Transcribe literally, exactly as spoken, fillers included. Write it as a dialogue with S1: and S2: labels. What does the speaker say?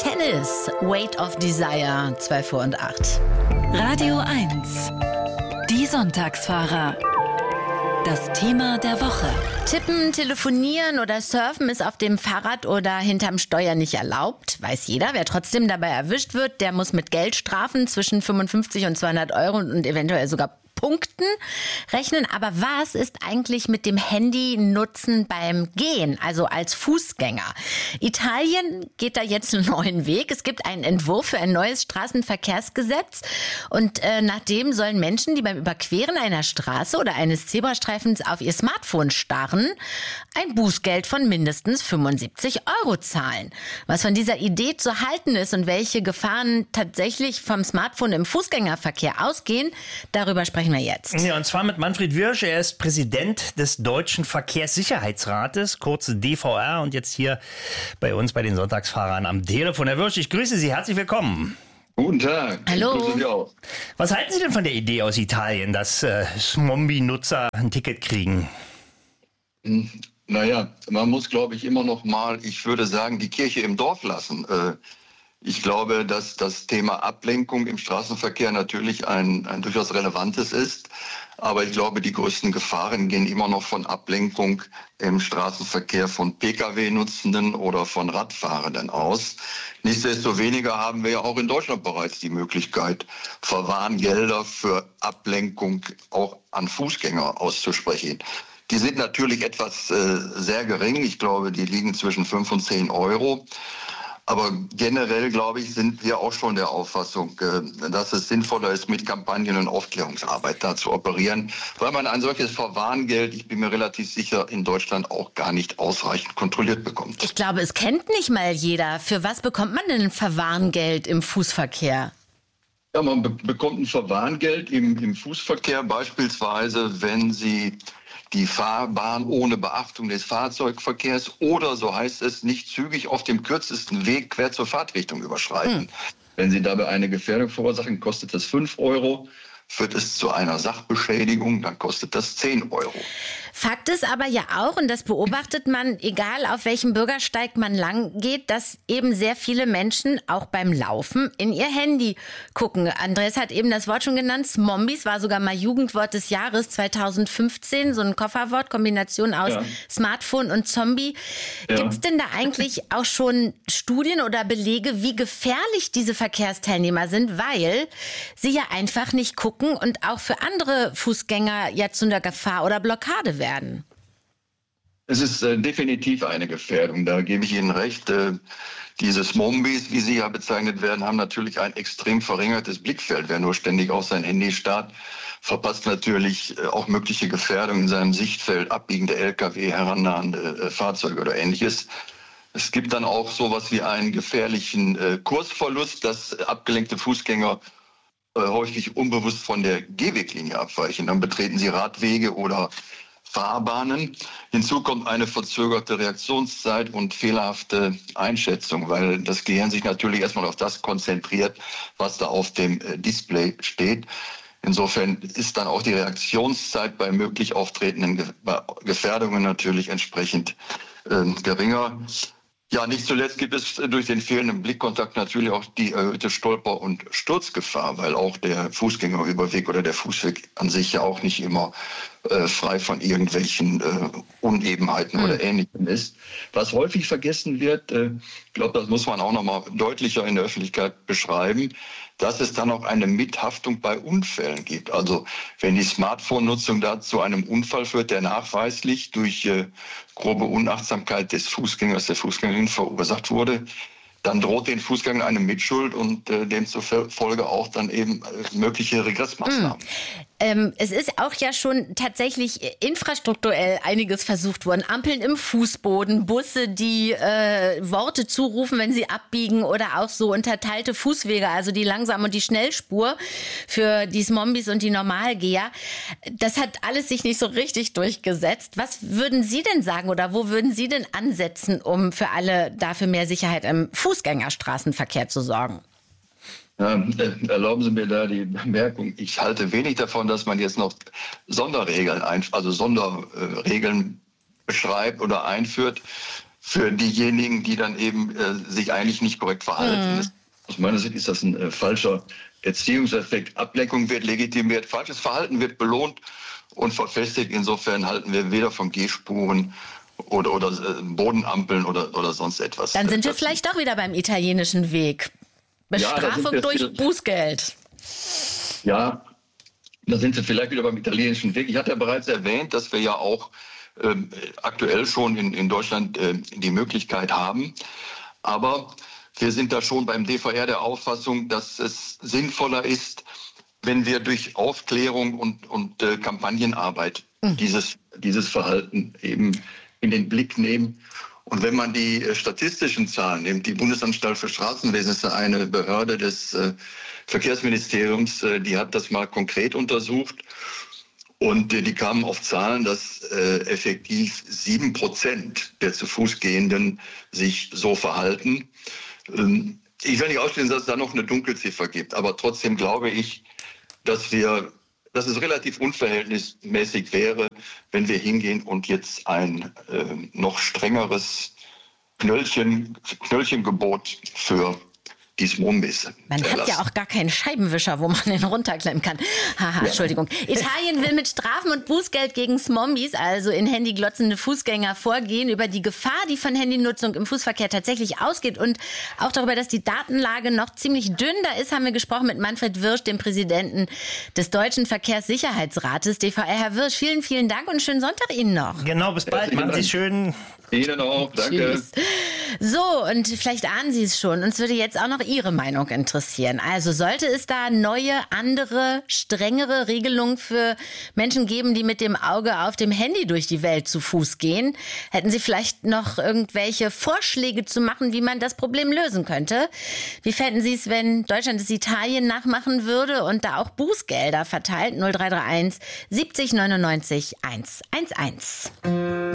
S1: Tennis, Weight of Desire, zwei vor und acht.
S2: Radio eins, die Sonntagsfahrer. Das Thema der Woche.
S1: Tippen, telefonieren oder surfen ist auf dem Fahrrad oder hinterm Steuer nicht erlaubt. Weiß jeder. Wer trotzdem dabei erwischt wird, der muss mit Geldstrafen zwischen fünfundfünfzig und zweihundert Euro und eventuell sogar Punkten rechnen. Aber was ist eigentlich mit dem Handy-Nutzen beim Gehen, also als Fußgänger? Italien geht da jetzt einen neuen Weg. Es gibt einen Entwurf für ein neues Straßenverkehrsgesetz. Und äh, nach dem sollen Menschen, die beim Überqueren einer Straße oder eines Zebrastreifens auf ihr Smartphone starren, ein Bußgeld von mindestens fünfundsiebzig Euro zahlen. Was von dieser Idee zu halten ist und welche Gefahren tatsächlich vom Smartphone im Fußgängerverkehr ausgehen, darüber sprechen wir jetzt.
S3: Ja, und zwar mit Manfred Wirsch. Er ist Präsident des Deutschen Verkehrssicherheitsrates, kurz D V R, und jetzt hier bei uns bei den Sonntagsfahrern am Telefon. Herr Wirsch, ich grüße Sie. Herzlich willkommen.
S4: Guten Tag.
S1: Hallo.
S4: Ich grüße Sie auch.
S3: Was halten Sie denn von der Idee aus Italien, dass äh, Smombi-Nutzer ein Ticket kriegen?
S4: Hm, naja, man muss, glaube ich, immer noch mal, ich würde sagen, die Kirche im Dorf lassen. Äh, Ich glaube, dass das Thema Ablenkung im Straßenverkehr natürlich ein, ein durchaus relevantes ist. Aber ich glaube, die größten Gefahren gehen immer noch von Ablenkung im Straßenverkehr von P K W-Nutzenden oder von Radfahrenden aus. Nichtsdestoweniger haben wir ja auch in Deutschland bereits die Möglichkeit, Verwarngelder für Ablenkung auch an Fußgänger auszusprechen. Die sind natürlich etwas äh, sehr gering. Ich glaube, die liegen zwischen fünf und zehn Euro. Aber generell, glaube ich, sind wir auch schon der Auffassung, dass es sinnvoller ist, mit Kampagnen und Aufklärungsarbeit da zu operieren, weil man ein solches Verwarngeld, ich bin mir relativ sicher, in Deutschland auch gar nicht ausreichend kontrolliert bekommt.
S1: Ich glaube, es kennt nicht mal jeder. Für was bekommt man denn ein Verwarngeld im Fußverkehr?
S4: Ja, man be- bekommt ein Verwarngeld im, im Fußverkehr, beispielsweise, wenn Sie die Fahrbahn ohne Beachtung des Fahrzeugverkehrs oder, so heißt es, nicht zügig auf dem kürzesten Weg quer zur Fahrtrichtung überschreiten. Hm. Wenn Sie dabei eine Gefährdung verursachen, kostet das fünf Euro. Führt es zu einer Sachbeschädigung, dann kostet das zehn Euro.
S1: Fakt ist aber ja auch, und das beobachtet man, egal auf welchem Bürgersteig man lang geht, dass eben sehr viele Menschen auch beim Laufen in ihr Handy gucken. Andreas hat eben das Wort schon genannt, Smombis war sogar mal Jugendwort des Jahres zweitausendfünfzehn, so ein Kofferwort, Kombination aus ja. Smartphone und Zombie. Ja. Gibt es denn da eigentlich auch schon Studien oder Belege, wie gefährlich diese Verkehrsteilnehmer sind, weil sie ja einfach nicht gucken und auch für andere Fußgänger ja zu einer Gefahr oder Blockade werden?
S4: Es ist äh, definitiv eine Gefährdung, da gebe ich Ihnen recht. Äh, diese Smombis, wie sie ja bezeichnet werden, haben natürlich ein extrem verringertes Blickfeld. Wer nur ständig auf sein Handy starrt, verpasst natürlich äh, auch mögliche Gefährdungen in seinem Sichtfeld, abbiegende L K W, herannahende äh, Fahrzeuge oder Ähnliches. Es gibt dann auch sowas wie einen gefährlichen äh, Kursverlust, dass abgelenkte Fußgänger häufig unbewusst von der Gehweglinie abweichen. Dann betreten sie Radwege oder Fahrbahnen. Hinzu kommt eine verzögerte Reaktionszeit und fehlerhafte Einschätzung, weil das Gehirn sich natürlich erstmal auf das konzentriert, was da auf dem Display steht. Insofern ist dann auch die Reaktionszeit bei möglich auftretenden Gefährdungen natürlich entsprechend äh, geringer. Ja, nicht zuletzt gibt es durch den fehlenden Blickkontakt natürlich auch die erhöhte Stolper- und Sturzgefahr, weil auch der Fußgängerüberweg oder der Fußweg an sich ja auch nicht immer äh, frei von irgendwelchen äh, Unebenheiten mhm. oder Ähnlichem ist. Was häufig vergessen wird, äh, ich glaube, das muss man auch noch mal deutlicher in der Öffentlichkeit beschreiben, dass es dann auch eine Mithaftung bei Unfällen gibt. Also wenn die Smartphone-Nutzung da zu einem Unfall führt, der nachweislich durch äh, grobe Unachtsamkeit des Fußgängers, der Fußgängerin verursacht wurde, dann droht den Fußgängern eine Mitschuld und äh, demzufolge auch dann eben äh, mögliche Regressmaßnahmen.
S1: Mm. Ähm, es ist auch ja schon tatsächlich infrastrukturell einiges versucht worden. Ampeln im Fußboden, Busse, die äh, Worte zurufen, wenn sie abbiegen, oder auch so unterteilte Fußwege, also die Langsam- und die Schnellspur für die Smombis und die Normalgeher. Das hat alles sich nicht so richtig durchgesetzt. Was würden Sie denn sagen oder wo würden Sie denn ansetzen, um für alle dafür mehr Sicherheit im Fußgängerstraßenverkehr zu sorgen?
S4: Ja, erlauben Sie mir da die Bemerkung. Ich halte wenig davon, dass man jetzt noch Sonderregeln, ein, also Sonderregeln beschreibt oder einführt. für diejenigen, die dann eben äh, sich eigentlich nicht korrekt verhalten. Mhm. Aus meiner Sicht ist das ein äh, falscher Erziehungseffekt. Ablenkung wird legitimiert, falsches Verhalten wird belohnt und verfestigt. Insofern halten wir weder von Gehspuren oder, oder äh, Bodenampeln oder, oder sonst etwas.
S1: Dann sind wir vielleicht doch wieder beim italienischen Weg. Bestrafung ja, durch Bußgeld.
S4: Ja, da sind Sie vielleicht wieder beim italienischen Weg. Ich hatte ja bereits erwähnt, dass wir ja auch äh, aktuell schon in, in Deutschland äh, die Möglichkeit haben. Aber wir sind da schon beim D V R der Auffassung, dass es sinnvoller ist, wenn wir durch Aufklärung und, und äh, Kampagnenarbeit mhm. dieses, dieses Verhalten eben in den Blick nehmen. Und wenn man die äh, statistischen Zahlen nimmt, die Bundesanstalt für Straßenwesen ist eine Behörde des äh, Verkehrsministeriums, äh, die hat das mal konkret untersucht. Und äh, die kamen auf Zahlen, dass äh, effektiv sieben Prozent der zu Fuß Gehenden sich so verhalten. Ähm, ich will nicht ausschließen, dass es da noch eine Dunkelziffer gibt, aber trotzdem glaube ich, dass wir, dass es relativ unverhältnismäßig wäre, wenn wir hingehen und jetzt ein äh, noch strengeres Knöllchen, Knöllchengebot für die Smombis.
S1: Man hat ja auch gar keinen Scheibenwischer, wo man den runterklemmen kann. Haha, ja. Entschuldigung. Italien will mit Strafen und Bußgeld gegen Smombis, also in Handy glotzende Fußgänger, vorgehen. Über die Gefahr, die von Handynutzung im Fußverkehr tatsächlich ausgeht und auch darüber, dass die Datenlage noch ziemlich dünn da ist, haben wir gesprochen mit Manfred Wirsch, dem Präsidenten des Deutschen Verkehrssicherheitsrates, D V R. Herr Wirsch, vielen, vielen Dank und schönen Sonntag Ihnen noch.
S3: Genau, bis bald. Machen Sie es schön.
S4: Ihnen auch, danke.
S1: Tschüss. So, und vielleicht ahnen Sie es schon, uns würde jetzt auch noch Ihre Meinung interessieren. Also sollte es da neue, andere, strengere Regelungen für Menschen geben, die mit dem Auge auf dem Handy durch die Welt zu Fuß gehen? Hätten Sie vielleicht noch irgendwelche Vorschläge zu machen, wie man das Problem lösen könnte? Wie fänden Sie es, wenn Deutschland es Italien nachmachen würde und da auch Bußgelder verteilt? null drei drei eins siebzig neunundneunzig hundertundzehn.